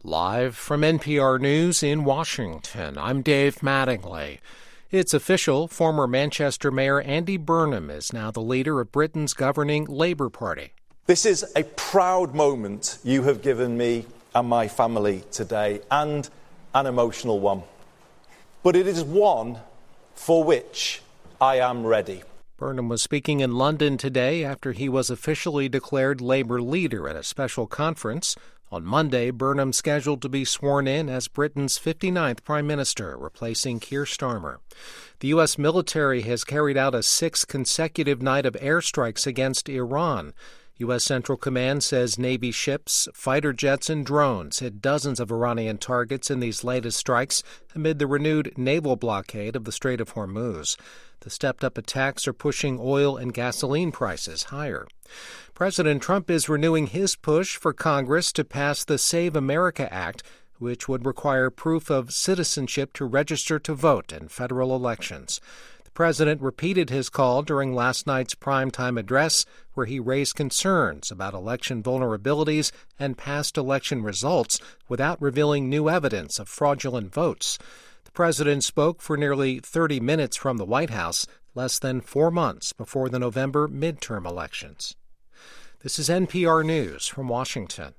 Live from NPR News in Washington, I'm Dave Mattingly. It's official, former Manchester Mayor Andy Burnham is now the leader of Britain's governing Labour Party. This is a proud moment you have given me and my family today, and an emotional one. But it is one for which I am ready. Burnham was speaking in London today after he was officially declared Labour leader at a special conference. On Monday, Burnham's scheduled to be sworn in as Britain's 59th Prime Minister, replacing Keir Starmer. The U.S. military has carried out a sixth consecutive night of airstrikes against Iran. U.S. Central Command says Navy ships, fighter jets, and drones hit dozens of Iranian targets in these latest strikes amid the renewed naval blockade of the Strait of Hormuz. The stepped-up attacks are pushing oil and gasoline prices higher. President Trump is renewing his push for Congress to pass the Save America Act, which would require proof of citizenship to register to vote in federal elections. The president repeated his call during last night's primetime address, where he raised concerns about election vulnerabilities and past election results without revealing new evidence of fraudulent votes. The president spoke for nearly 30 minutes from the White House, less than 4 months before the November midterm elections. This is NPR News from Washington.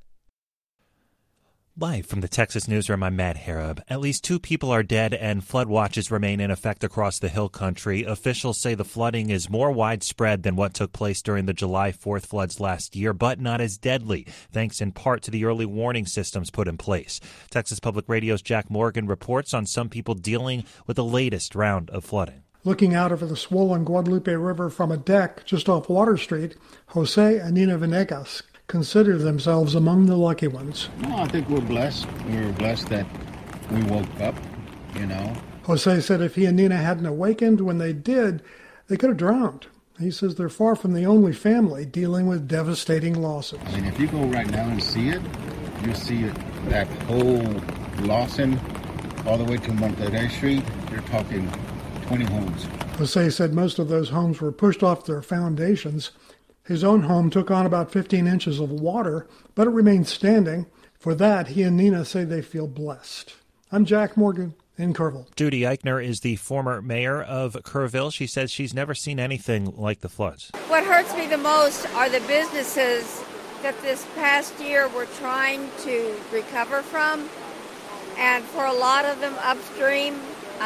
Live from the Texas Newsroom, I'm Matt Harab. At least 2 people are dead and flood watches remain in effect across the Hill Country. Officials say the flooding is more widespread than what took place during the July 4th floods last year, but not as deadly, thanks in part to the early warning systems put in place. Texas Public Radio's Jack Morgan reports on some people dealing with the latest round of flooding. Looking out over the swollen Guadalupe River from a deck just off Water Street, Jose and Nina Venegas consider themselves among the lucky ones. No, I think we're blessed. We're blessed that we woke up, Jose said if he and Nina hadn't awakened when they did, they could have drowned. He says they're far from the only family dealing with devastating losses. I mean, if you go right now and see it, you see it, that whole Lawson all the way to Monterey Street, you're talking 20 homes. Jose said most of those homes were pushed off their foundations. His own home took on about 15 inches of water, but it remained standing. For that, he and Nina say they feel blessed. I'm Jack Morgan in Kerrville. Judy Eichner is the former mayor of Kerrville. She says she's never seen anything like the floods. What hurts me the most are the businesses that this past year we're trying to recover from. And for a lot of them upstream,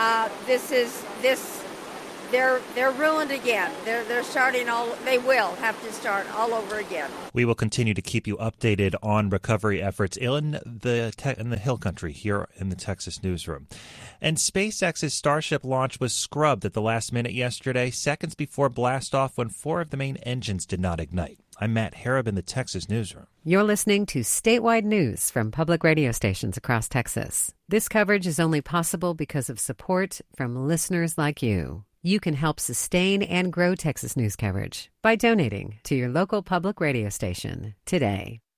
they're ruined again. They're starting they will have to start all over again. We will continue to keep you updated on recovery efforts in the Hill Country here in the Texas Newsroom. And SpaceX's Starship launch was scrubbed at the last minute yesterday, seconds before blastoff when 4 of the main engines did not ignite. I'm Matt Harab in the Texas Newsroom. You're listening to statewide news from public radio stations across Texas. This coverage is only possible because of support from listeners like you. You can help sustain and grow Texas news coverage by donating to your local public radio station today.